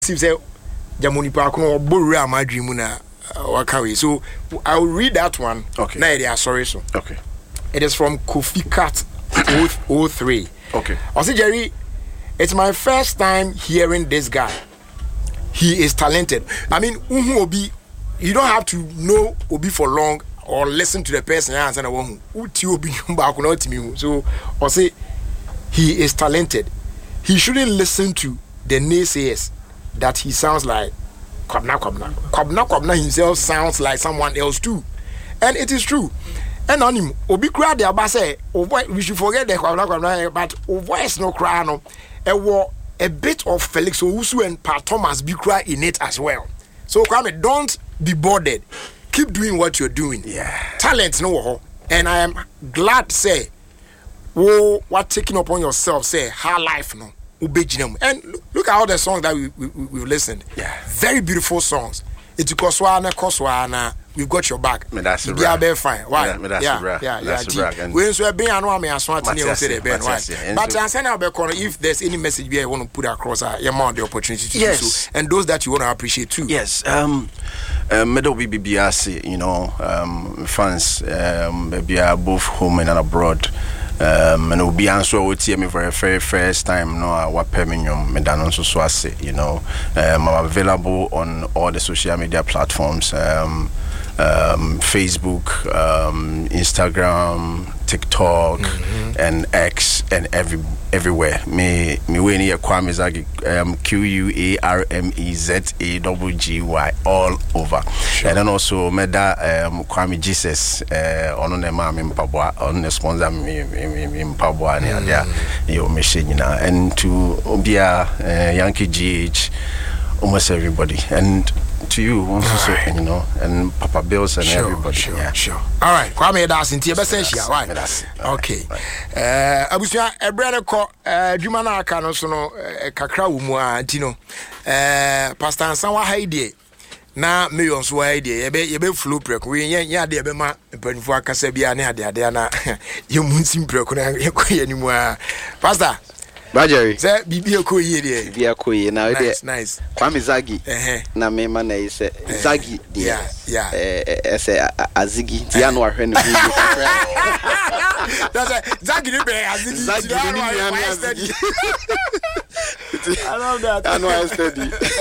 say Jamoni Parko or Burra Madrimuna Wakawi. So I will read that one. Okay. Now they are sorry so. Okay. It is from Kofi Cat 03. Okay. I say Jerry, it's my first time hearing this guy. He is talented. I mean, Obi, you don't have to know Obi for long or listen to the person answer Obi. So I say he is talented. He shouldn't listen to the naysayers that he sounds like Kwabna himself sounds like someone else too. And it is true. And on him, Obi cry the Abase, we should forget the Kwabna, but voice no cry no. A bit of Felix Owusu and Pat Thomas be cry in it as well. So Kwame, don't be bothered. Keep doing what you're doing. Yeah. Talent no. And I am glad to say, what taking upon yourself, say, how life no. And look at all the songs that we've listened. Yeah. Very beautiful songs. It's Koswana. We've got your back. That's a be fine. Why? Yeah. We so be anu am aswatini say the ben. Why? But answer now if there's any message we want to put across, you want the opportunity to do so. And those that you want to appreciate too. Yes. Middle BBBRC, you know, fans, maybe both home and abroad. And will be answer with me for a very first time. No, what perminium medano so swase. You know, I'm available on all the social media platforms. Facebook, Instagram, TikTok, and X, and everywhere. Me when you Kwame Zagi, QUARMEZAGGY all over. Sure. And then also Meda Kwame Jesus on the mom in Pabwa on the sponsor in Pabwa and there your machine and to Obia Yankee GH, almost everybody and. To you, also, right. You know, and Papa Bills and everybody. Sure. All right, Kwame, that's in Tiabasensia, right? Okay. Abusia, a brother called Jumana Kano, Kakra Umua, Tino, Pastor Sanwa Haide. Na millions so idea you be flu prek we ya de be ma penfo akasa bia na ade na you munsim prek na ye ni mu a pastor Bajari. Say bibi ekoyi de. Bibi ekoyi na we de. Nice. Kwame Zagi. Na me ma na say Zagi. Yeah. Say Azigi. Ti anu ahwe ne bi. That's Zagi be Azigi. Zagi ni Azigi. I love that. Anu I study.